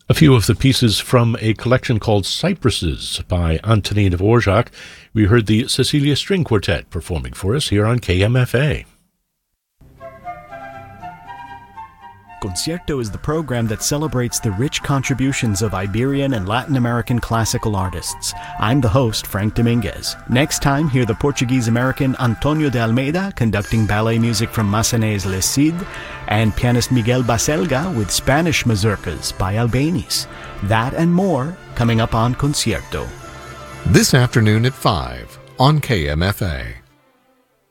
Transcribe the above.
A few of the pieces from a collection called Cypresses by Antonin Dvorak. We heard the Cecilia String Quartet performing for us here on KMFA. Concierto is the program that celebrates the rich contributions of Iberian and Latin American classical artists. I'm the host, Frank Dominguez. Next time, hear the Portuguese-American Antonio de Almeida conducting ballet music from Massenet's Le Cid, and pianist Miguel Baselga with Spanish mazurkas by Albéniz. That and more coming up on Concierto. This afternoon at 5 on KMFA.